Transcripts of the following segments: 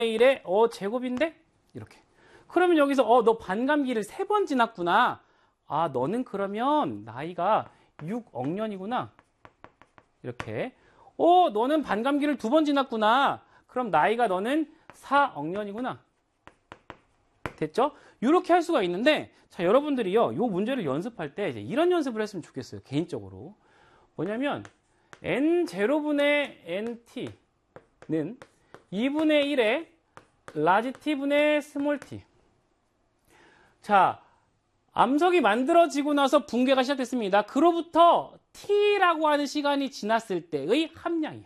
1의 제곱인데? 이렇게. 그러면 여기서 너 반감기를 3번 지났구나. 아, 너는 그러면 나이가 6억 년이구나. 이렇게. 너는 반감기를 2번 지났구나. 그럼 나이가 너는 4억 년이구나. 됐죠? 이렇게 할 수가 있는데, 자, 여러분들이요, 요 문제를 연습할 때 이제 이런 연습을 했으면 좋겠어요. 개인적으로. 뭐냐면, n0분의 nt는 2분의 1의 라지 t분의 스몰 t. 자, 암석이 만들어지고 나서 붕괴가 시작됐습니다. 그로부터 t라고 하는 시간이 지났을 때의 함량이야.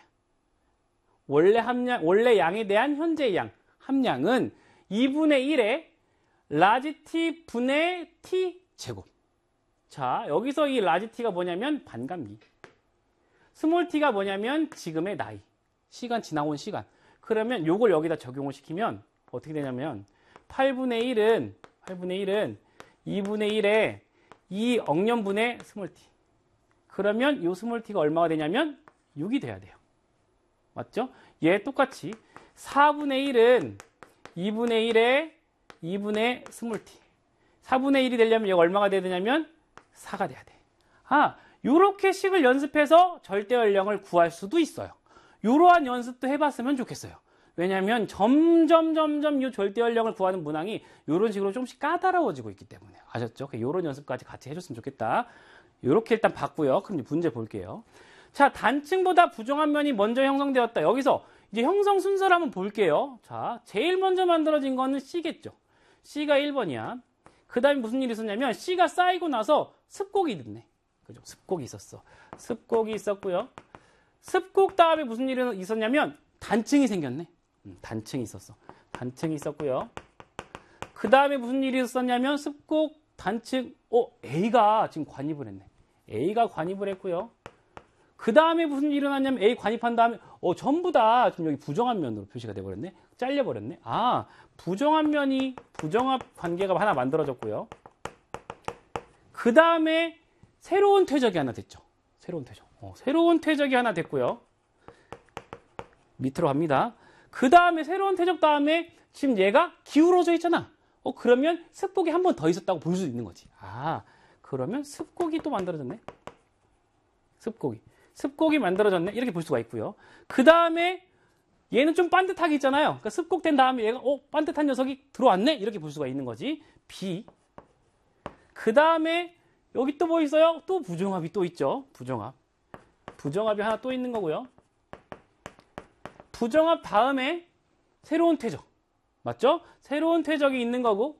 원래 양에 대한 현재의 양, 함량은 2분의 1의 라지 t 분의 t 제곱. 자, 여기서 이 라지 t가 뭐냐면 반감기. 스몰 t가 뭐냐면 지금의 나이. 시간 지나온 시간. 그러면 요걸 여기다 적용을 시키면 어떻게 되냐면 8분의 1은 2분의 1의 2억 년분의 스몰 t. 그러면 이 스몰 t가 얼마가 되냐면 6이 돼야 돼요. 맞죠? 얘 똑같이 4분의 1은 2분의 1의 2분의 스몰 t. 4분의 1이 되려면 얘가 얼마가 돼야 되냐면 4가 돼야 돼. 아, 요렇게 식을 연습해서 절대 연령을 구할 수도 있어요. 요러한 연습도 해봤으면 좋겠어요. 왜냐하면 점점 이 절대 연령을 구하는 문항이 요런 식으로 조금씩 까다로워지고 있기 때문에. 아셨죠? 요런 연습까지 같이 해줬으면 좋겠다. 요렇게 일단 봤고요. 그럼 이제 문제 볼게요. 자, 단층보다 부정한 면이 먼저 형성되었다. 여기서 이제 형성 순서를 한번 볼게요. 자, 제일 먼저 만들어진 거는 C겠죠. C가 1번이야. 그 다음에 무슨 일이 있었냐면 C가 쌓이고 나서 습곡이 됐네. 그죠? 습곡이 있었어. 습곡이 있었고요. 습곡 다음에 무슨 일이 있었냐면 단층이 생겼네. 단층이 있었어. 단층이 있었고요. 그 다음에 무슨 일이 있었냐면 습곡, 단층, A가 지금 관입을 했네. A가 관입을 했고요. 그 다음에 무슨 일이 일어났냐면 A 관입한 다음에 전부 다 지금 여기 부정한 면으로 표시가 돼버렸네. 잘려버렸네. 아, 부정한 면이 부정합 관계가 하나 만들어졌고요. 그 다음에 새로운 퇴적이 하나 됐죠. 새로운 퇴적. 새로운 퇴적이 하나 됐고요. 밑으로 갑니다. 그 다음에 새로운 퇴적 다음에 지금 얘가 기울어져 있잖아. 그러면 습곡이 한 번 더 있었다고 볼 수 있는 거지. 아, 그러면 습곡이 또 만들어졌네. 습곡이 만들어졌네. 이렇게 볼 수가 있고요. 그 다음에 얘는 좀 반듯하게 있잖아요. 그러니까 습곡된 다음에 얘가 반듯한 녀석이 들어왔네. 이렇게 볼 수가 있는 거지. B. 그 다음에 여기 또 뭐 있어요? 또 부정합이 또 있죠. 부정합이 하나 또 있는 거고요. 부정합 다음에 새로운 퇴적. 맞죠? 새로운 퇴적이 있는 거고,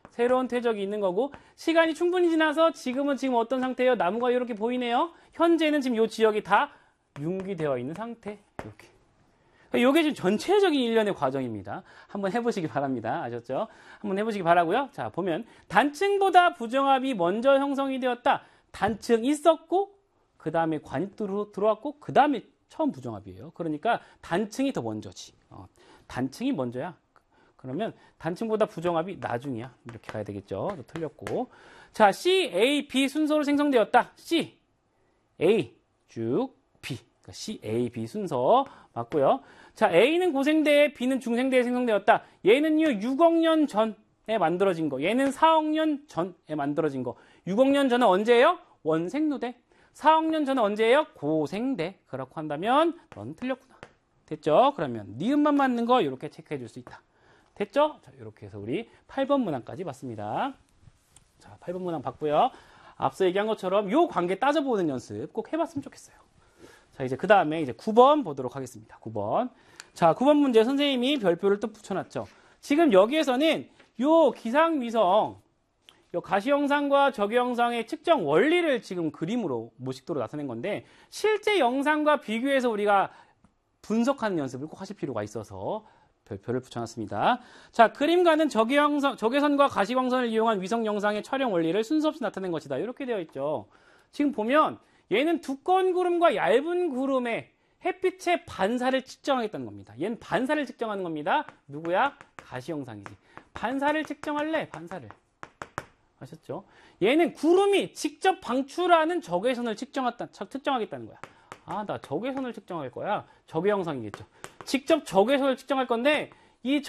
시간이 충분히 지나서 지금 어떤 상태예요? 나무가 이렇게 보이네요. 현재는 지금 이 지역이 다 융기되어 있는 상태. 이렇게. 이게 지금 전체적인 일련의 과정입니다. 한번 해보시기 바랍니다. 아셨죠? 한번 해보시기 바라고요. 자, 보면 단층보다 부정합이 먼저 형성이 되었다. 단층 있었고, 그 다음에 관입 들어왔고, 그 다음에 처음 부정합이에요. 그러니까 단층이 더 먼저지. 단층이 먼저야. 그러면 단층보다 부정합이 나중이야. 이렇게 가야 되겠죠. 틀렸고. 자, C, A, B 순서로 생성되었다. C, A, 쭉, B. 그러니까 C, A, B 순서 맞고요. 자, A는 고생대에, B는 중생대에 생성되었다. 얘는요, 6억 년 전에 만들어진 거. 얘는 4억 년 전에 만들어진 거. 6억 년 전은 언제예요? 원생누대. 4억 년 전은 언제예요? 고생대. 그렇고 한다면 넌 틀렸구나. 됐죠? 그러면 니은만 맞는 거 이렇게 체크해 줄 수 있다. 됐죠? 자, 이렇게 해서 우리 8번 문항까지 봤습니다. 자, 8번 문항 봤고요. 앞서 얘기한 것처럼 요 관계 따져보는 연습 꼭 해봤으면 좋겠어요. 자, 이제 그 다음에 이제 9번 보도록 하겠습니다. 9번. 자, 9번 문제 선생님이 별표를 또 붙여놨죠. 지금 여기에서는 요 기상위성, 요 가시영상과 적외영상의 측정 원리를 지금 그림으로 모식도로 나타낸 건데 실제 영상과 비교해서 우리가 분석하는 연습을 꼭 하실 필요가 있어서 별표를 붙여놨습니다. 자, 그림과는 적외선과 가시광선을 이용한 위성 영상의 촬영 원리를 순서 없이 나타낸 것이다. 이렇게 되어 있죠. 지금 보면 얘는 두꺼운 구름과 얇은 구름의 햇빛의 반사를 측정하겠다는 겁니다. 얘는 반사를 측정하는 겁니다. 누구야? 가시영상이지. 반사를 측정할래? 반사를. 아셨죠? 얘는 구름이 직접 방출하는 적외선을 측정하겠다는 거야. 아, 나 적외선을 측정할 거야. 적외영상이겠죠. 직접 적외선을 측정할 건데